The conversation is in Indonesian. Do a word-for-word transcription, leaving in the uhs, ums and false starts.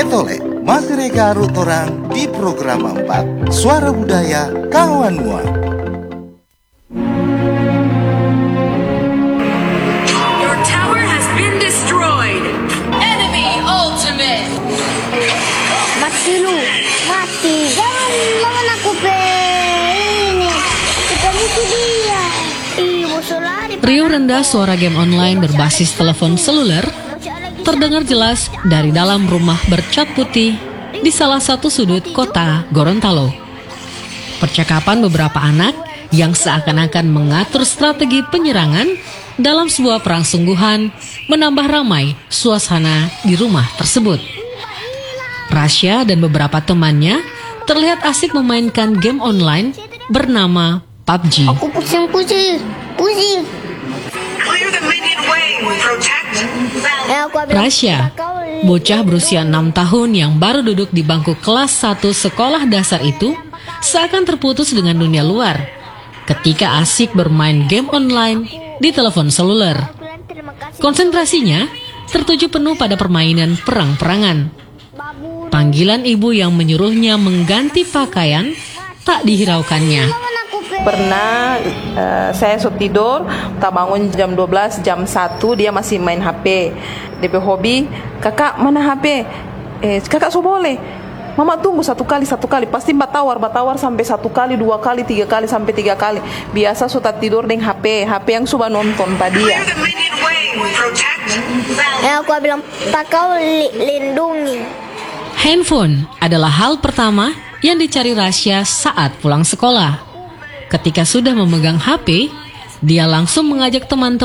Ketole, masih garut orang di program empat Suara Budaya Kawan Mua. Your tower has been destroyed. Enemy ultimate. Mati lu, mati. Jangan lawan aku, Pe. Ini, kita musuh dia. Ih, musuh lari. Riuh rendah suara game online berbasis telepon seluler terdengar jelas dari dalam rumah bercat putih di salah satu sudut kota Gorontalo. Percakapan beberapa anak yang seakan-akan mengatur strategi penyerangan dalam sebuah perang sungguhan menambah ramai suasana di rumah tersebut. Rasya dan beberapa temannya terlihat asik memainkan game online bernama P U B G. Aku pusing-pusing, pusing. Rasya, bocah berusia enam tahun yang baru duduk di bangku kelas satu sekolah dasar itu seakan terputus dengan dunia luar ketika asik bermain game online di telepon seluler. Konsentrasinya tertuju penuh pada permainan perang-perangan. Panggilan ibu yang menyuruhnya mengganti pakaian tak dihiraukannya. Pernah uh, saya sudah tidur, tak bangun jam dua belas, jam satu dia masih main H P. D P hobi, kakak mana H P? Eh, kakak so boleh. Mama tunggu satu kali, satu kali. Pasti batawar, batawar sampai satu kali, dua kali, tiga kali, sampai tiga kali. Biasa sudah tidur dengan H P, H P yang sudah nonton tadi ya. Ya, aku bilang, Pak kau li- lindungi. Handphone adalah hal pertama yang dicari Rasya saat pulang sekolah. Ketika sudah memegang H P, dia langsung mengajak teman-teman